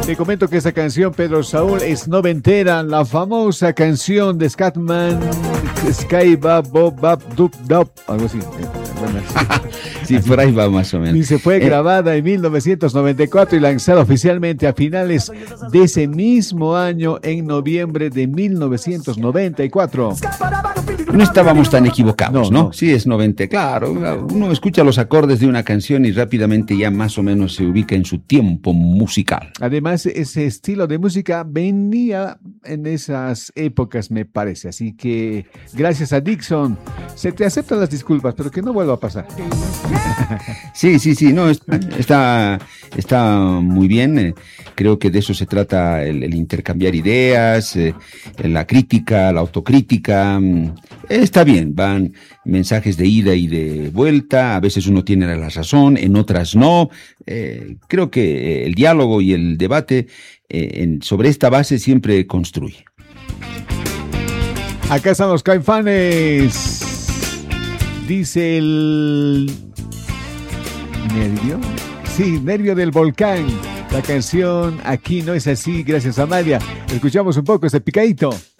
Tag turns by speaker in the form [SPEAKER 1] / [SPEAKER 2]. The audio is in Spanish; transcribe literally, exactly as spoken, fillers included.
[SPEAKER 1] Te comento que esa canción, Pedro Saúl, es noventera, la famosa canción de Scatman, Sky Bab Bob Bab Dup Dup, algo así. Bueno,
[SPEAKER 2] sí,
[SPEAKER 1] así.
[SPEAKER 2] Por ahí va más o menos.
[SPEAKER 1] Y se fue eh, grabada en mil novecientos noventa y cuatro y lanzada oficialmente a finales de ese mismo año, en noviembre de mil novecientos noventa y cuatro.
[SPEAKER 2] No estábamos tan equivocados, ¿no?
[SPEAKER 1] No,
[SPEAKER 2] ¿no? Sí, es noventa, claro. Uno escucha los acordes de una canción y rápidamente ya más o menos se ubica en su tiempo musical.
[SPEAKER 1] Además, ese estilo de música venía en esas épocas, me parece. Así que, gracias a Dixon, se te aceptan las disculpas, pero que no vuelva a pasar.
[SPEAKER 2] Sí, sí, sí, no, está, está muy bien. Creo que de eso se trata el, el intercambiar ideas, eh, la crítica, la autocrítica. Está bien, van mensajes de ida y de vuelta, a veces uno tiene la razón, en otras no. Eh, creo que el diálogo y el debate eh, en, sobre esta base siempre construye.
[SPEAKER 1] Acá están los Caifanes. Dice el... ¿Nervio? Sí, Nervio del Volcán. La canción Aquí no es así, gracias a María. Escuchamos un poco este picadito.